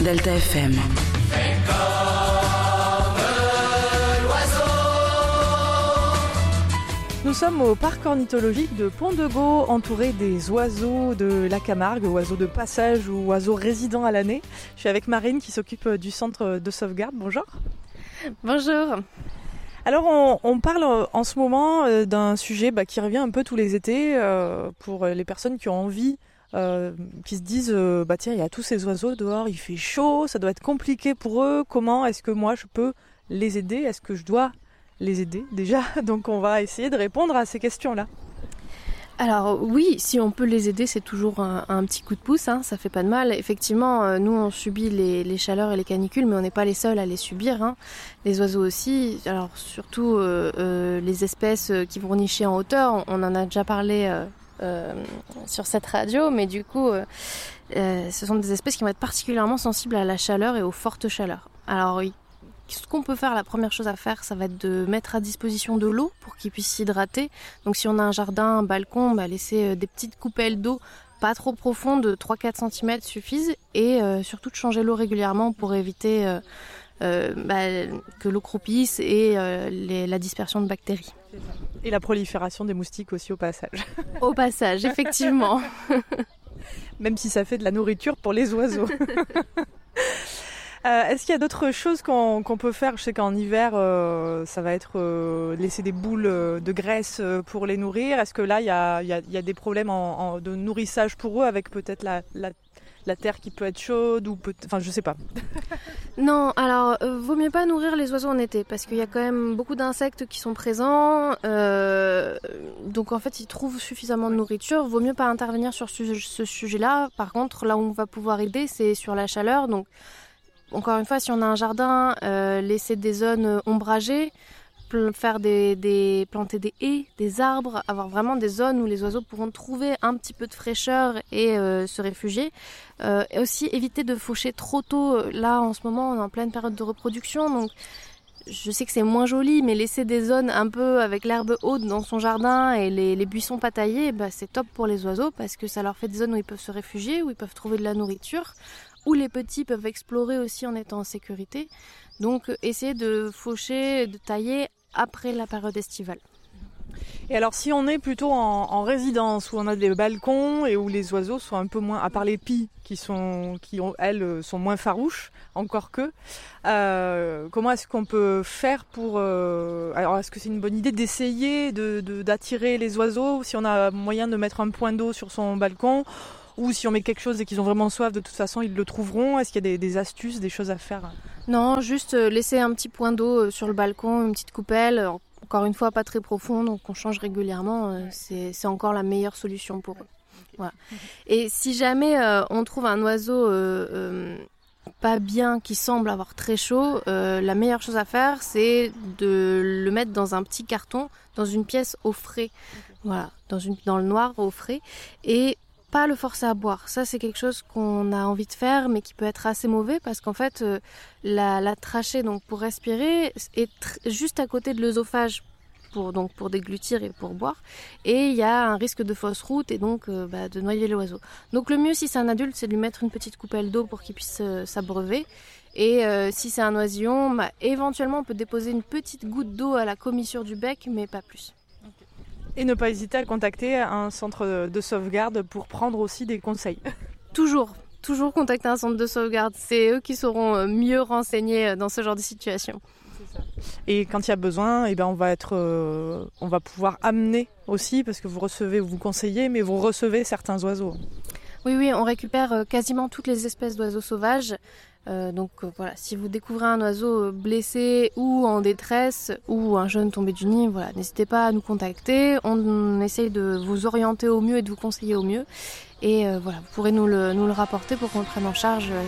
Delta FM. Nous sommes au parc ornithologique de Pont-de-Gau, entouré des oiseaux de la Camargue, oiseaux de passage ou oiseaux résidents à l'année. Je suis avec Marine qui s'occupe du centre de sauvegarde. Bonjour. Bonjour. Alors on parle en ce moment d'un sujet qui revient un peu tous les étés pour les personnes qui ont envie, qui se disent tiens, il y a tous ces oiseaux dehors, il fait chaud, ça doit être compliqué pour eux. Comment est-ce que moi je peux les aider ? Est-ce que je dois les aider déjà? Donc on va essayer de répondre à ces questions-là. Alors oui, si on peut les aider, c'est toujours un petit coup de pouce, ça fait pas de mal. Effectivement, nous on subit les chaleurs et les canicules, mais on n'est pas les seuls à les subir. Les oiseaux aussi, alors surtout les espèces qui vont nicher en hauteur, on en a déjà parlé sur cette radio, mais du coup ce sont des espèces qui vont être particulièrement sensibles à la chaleur et aux fortes chaleurs. Alors oui, ce qu'on peut faire, la première chose à faire, ça va être de mettre à disposition de l'eau pour qu'ils puissent s'hydrater. Donc si on a un jardin, un balcon, laisser des petites coupelles d'eau pas trop profondes, 3-4 cm suffisent. Et surtout de changer l'eau régulièrement pour éviter que l'eau croupisse et la dispersion de bactéries. Et la prolifération des moustiques aussi au passage. Au passage, effectivement. Même si ça fait de la nourriture pour les oiseaux. Est-ce qu'il y a d'autres choses qu'on peut faire ? Je sais qu'en hiver, ça va être laisser des boules de graisse pour les nourrir. Est-ce que là, il y a des problèmes de nourrissage pour eux avec peut-être la terre qui peut être chaude ou enfin, je sais pas. Non, alors vaut mieux pas nourrir les oiseaux en été parce qu'il y a quand même beaucoup d'insectes qui sont présents. Donc en fait, ils trouvent suffisamment de nourriture. Vaut mieux pas intervenir sur ce sujet-là. Par contre, là où on va pouvoir aider, c'est sur la chaleur. Donc encore une fois, si on a un jardin, laisser des zones ombragées, planter des haies, des arbres, avoir vraiment des zones où les oiseaux pourront trouver un petit peu de fraîcheur et se réfugier. Et aussi éviter de faucher trop tôt. Là, en ce moment, on est en pleine période de reproduction, donc je sais que c'est moins joli, mais laisser des zones un peu avec l'herbe haute dans son jardin et les buissons pas taillés, c'est top pour les oiseaux parce que ça leur fait des zones où ils peuvent se réfugier, où ils peuvent trouver de la nourriture, où les petits peuvent explorer aussi en étant en sécurité. Donc essayer de faucher, de tailler après la période estivale. Et alors si on est plutôt en résidence, où on a des balcons et où les oiseaux sont un peu moins, à part les pies elles sont moins farouches, encore que, comment est-ce qu'on peut faire pour... alors est-ce que c'est une bonne idée d'essayer d'attirer les oiseaux, si on a moyen de mettre un point d'eau sur son balcon, ou si on met quelque chose et qu'ils ont vraiment soif, de toute façon ils le trouveront? Est-ce qu'il y a des astuces, des choses à faire? Non, juste laisser un petit point d'eau sur le balcon, une petite coupelle, encore une fois pas très profond, donc on change régulièrement, c'est encore la meilleure solution pour eux. Voilà. Et si jamais on trouve un oiseau pas bien, qui semble avoir très chaud, la meilleure chose à faire, c'est de le mettre dans un petit carton, dans une pièce au frais, voilà, dans le noir au frais, et pas le forcer à boire. Ça, c'est quelque chose qu'on a envie de faire, mais qui peut être assez mauvais parce qu'en fait, la trachée, donc pour respirer, est juste à côté de l'œsophage pour déglutir et pour boire. Et il y a un risque de fausse route et donc de noyer l'oiseau. Donc le mieux, si c'est un adulte, c'est de lui mettre une petite coupelle d'eau pour qu'il puisse s'abreuver. Et si c'est un oisillon, éventuellement, on peut déposer une petite goutte d'eau à la commissure du bec, mais pas plus. Et ne pas hésiter à contacter un centre de sauvegarde pour prendre aussi des conseils. Toujours contacter un centre de sauvegarde. C'est eux qui seront mieux renseignés dans ce genre de situation. C'est ça. Et quand il y a besoin, on va pouvoir amener aussi, parce que vous conseillez, mais vous recevez certains oiseaux. Oui, on récupère quasiment toutes les espèces d'oiseaux sauvages. Voilà, si vous découvrez un oiseau blessé ou en détresse ou un jeune tombé du nid, voilà, n'hésitez pas à nous contacter. On essaye de vous orienter au mieux et de vous conseiller au mieux. Et voilà, vous pourrez nous le rapporter pour qu'on le prenne en charge